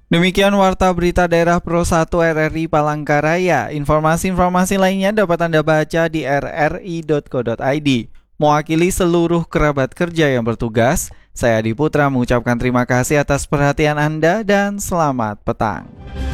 Demikian Warta Berita Daerah Pro 1 RRI Palangkaraya. Informasi-informasi lainnya dapat Anda baca di rri.co.id. Mewakili seluruh kerabat kerja yang bertugas, saya Adi Putra mengucapkan terima kasih atas perhatian Anda dan selamat petang.